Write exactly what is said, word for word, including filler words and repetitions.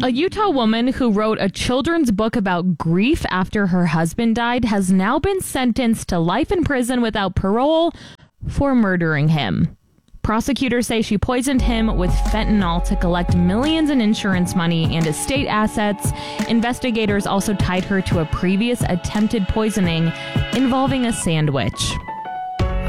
A Utah woman who wrote a children's book about grief after her husband died has now been sentenced to life in prison without parole for murdering him. Prosecutors say she poisoned him with fentanyl to collect millions in insurance money and estate assets. Investigators also tied her to a previous attempted poisoning involving a sandwich.